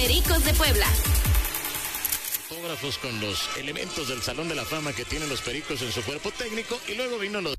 Pericos de Puebla. Autógrafos con los elementos del Salón de la Fama que tienen los Pericos en su cuerpo técnico, y luego vino lo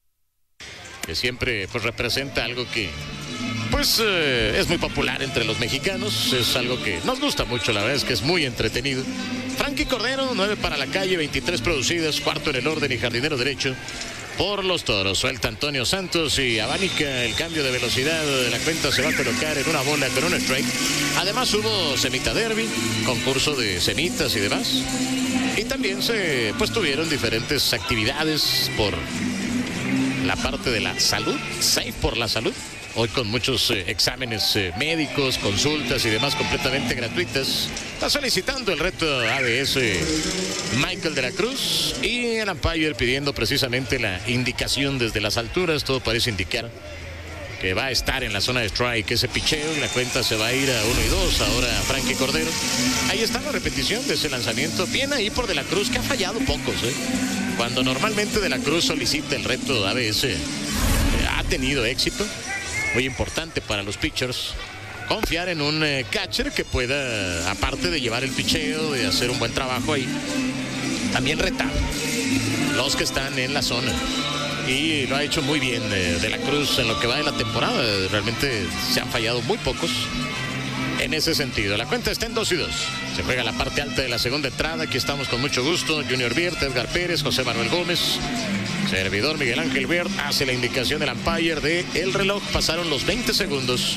que siempre pues representa algo que pues es muy popular entre los mexicanos, es algo que nos gusta mucho, la verdad es que es muy entretenido. Frankie Cordero, 9 para la calle, 23 producidas, cuarto en el orden y jardinero derecho por los Toros. Suelta Antonio Santos y abanica el cambio de velocidad. La cuenta se va a colocar en una bola con un strike. Además hubo semita derby, concurso de semitas y demás. Y también se pues tuvieron diferentes actividades por la parte de la salud, Safe por la Salud. Hoy con muchos exámenes médicos, consultas y demás completamente gratuitas. Está solicitando el reto ABS Michael de la Cruz, y el umpire pidiendo precisamente la indicación desde las alturas. Todo parece indicar que va a estar en la zona de strike ese picheo, y la cuenta se va a ir a 1-2. Ahora Frankie Cordero. Ahí está la repetición de ese lanzamiento. Bien ahí por de la Cruz, que ha fallado pocos. Cuando normalmente de la Cruz solicita el reto ABS, ha tenido éxito. Muy importante para los pitchers confiar en un catcher que pueda, aparte de llevar el picheo, de hacer un buen trabajo ahí, también retar los que están en la zona. Y lo ha hecho muy bien de la Cruz en lo que va de la temporada. Realmente se han fallado muy pocos en ese sentido. La cuenta está en 2-2. Se juega la parte alta de la segunda entrada. Aquí estamos con mucho gusto. Junior Biert, Edgar Pérez, José Manuel Gómez, servidor Miguel Ángel Biert. Hace la indicación del umpire de el reloj. Pasaron los 20 segundos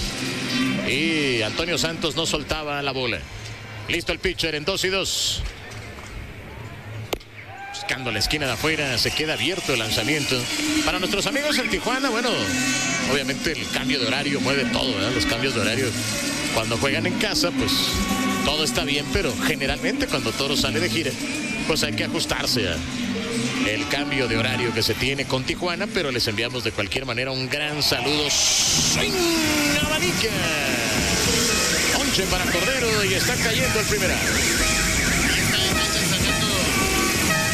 y Antonio Santos no soltaba la bola. Listo el pitcher en 2-2. Buscando la esquina de afuera, se queda abierto el lanzamiento. Para nuestros amigos en Tijuana, bueno, obviamente el cambio de horario mueve todo, ¿verdad? Los cambios de horario cuando juegan en casa, pues todo está bien, pero generalmente cuando Toro sale de gira, pues hay que ajustarse a el cambio de horario que se tiene con Tijuana. Pero les enviamos de cualquier manera un gran saludo. ¡Swing! ¡Abanica! 11 para Cordero y está cayendo el primer out.